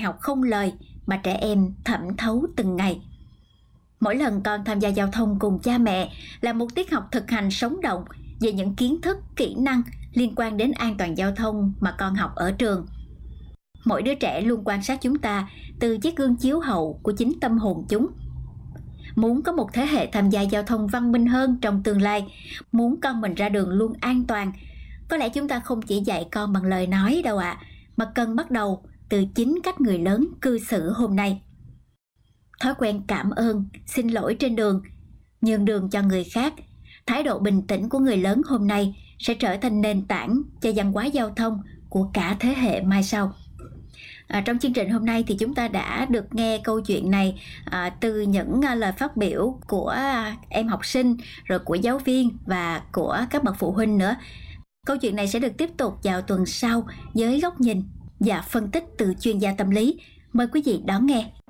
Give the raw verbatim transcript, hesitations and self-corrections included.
học không lời mà trẻ em thẩm thấu từng ngày. Mỗi lần con tham gia giao thông cùng cha mẹ là một tiết học thực hành sống động về những kiến thức, kỹ năng liên quan đến an toàn giao thông mà con học ở trường. Mỗi đứa trẻ luôn quan sát chúng ta từ chiếc gương chiếu hậu của chính tâm hồn chúng. Muốn có một thế hệ tham gia giao thông văn minh hơn trong tương lai, muốn con mình ra đường luôn an toàn, có lẽ chúng ta không chỉ dạy con bằng lời nói đâu ạ, à, mà cần bắt đầu từ chính cách người lớn cư xử hôm nay. Thói quen cảm ơn, xin lỗi trên đường, nhường đường cho người khác, thái độ bình tĩnh của người lớn hôm nay sẽ trở thành nền tảng cho văn hóa giao thông của cả thế hệ mai sau. À, trong chương trình hôm nay thì chúng ta đã được nghe câu chuyện này à, từ những à, lời phát biểu của à, em học sinh, rồi của giáo viên và của các bậc phụ huynh nữa. Câu chuyện này sẽ được tiếp tục vào tuần sau với góc nhìn và phân tích từ chuyên gia tâm lý. Mời quý vị đón nghe.